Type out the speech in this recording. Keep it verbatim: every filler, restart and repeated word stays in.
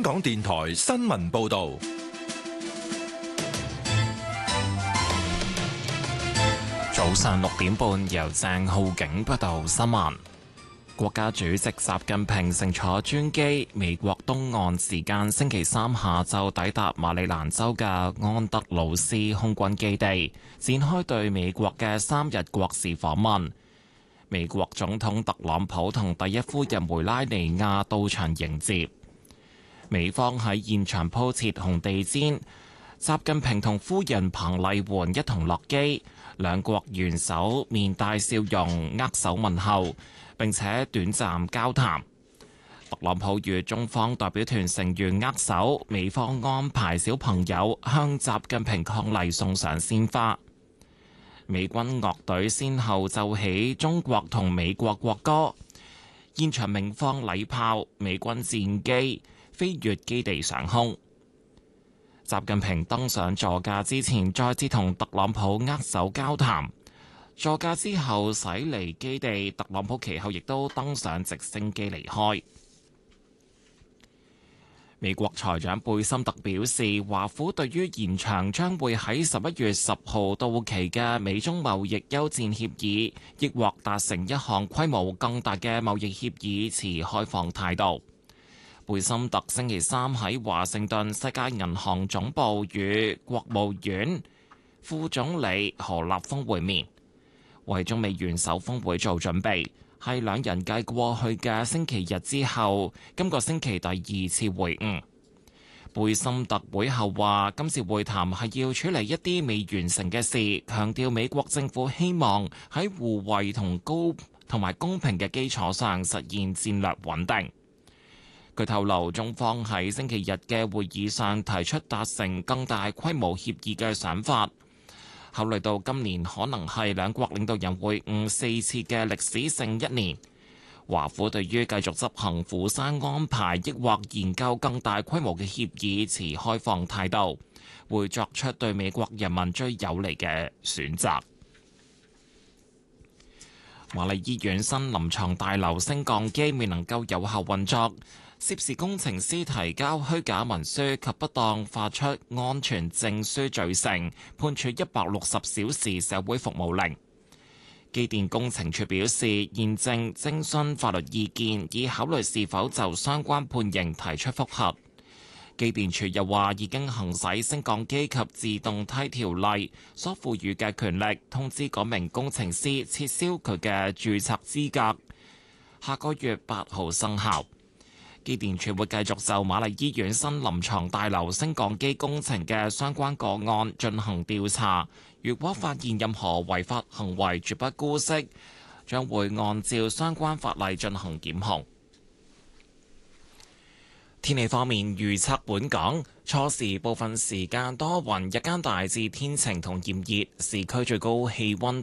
港電台新聞報道。 早上六點半，由鄭浩景報道新聞。國家主席習近平乘坐專機，美國東岸時間星期三下晝抵達馬里蘭州嘅安德魯斯空軍基地，展開對美國嘅三日國事訪問。美國總統特朗普同第一夫人梅拉尼亞到場迎接。美方喺現場鋪設紅地毯，習近平同夫人彭麗媛一同落機，兩國元首面帶笑容握手問候，並且短暫交談。特朗普與中方代表團成員握手，美方安排小朋友向習近平伉儷送上鮮花。美軍樂隊先後奏起中國同美國國歌，現場鳴放禮炮，美軍戰機飛越基地上空。習近平登上座駕之前，再次同特朗普握手交談。座駕之後駛離基地，特朗普其後亦都登上直升機離開。美國財長貝森特表示，華府對於延長將會喺十一月十號到期嘅美中貿易休戰協議，亦或達成一項規模更大嘅貿易協議持開放態度。貝森特星期三喺華盛頓世界銀行總部與國務院副總理何立峰會面，為中美元首峰會做準備，係兩人繼過去嘅星期日之後，今個星期第二次會晤。貝森特會後話，今次會談係要處理一啲未完成嘅事，強調美國政府希望喺互惠同高同埋公平嘅基礎上實現戰略穩定。佢透露，中方喺星期日嘅會議上提出達成更大規模協議嘅想法。考慮到今年可能係兩國領導人會晤四次嘅歷史性一年，華府對於繼續執行釜山安排，抑或研究更大規模嘅協議持開放態度，會作出對美國人民最有利嘅選擇。瑪麗醫院新臨床大樓升降機未能夠有效運作，涉事工程師提交虛假文書及不當發出安全證書罪成，判處一百六十小時社會服務令。機電工程處表示，現正徵詢法律意見，以考慮是否就相關判刑提出覆核。機電處又話，已經行使升降機及自動梯條例所賦予嘅權力，通知嗰名工程師撤銷佢嘅註冊資格，下個月八號生效。機電處會繼續就瑪麗醫院新臨床大樓升降機工程嘅相關個案進行調查，如果發現任何違法行為，絕不姑息，將會按照相關法例進行檢控。天氣方面預測，本港初時部分時間多雲，日間大致天晴同炎熱，市區最高氣溫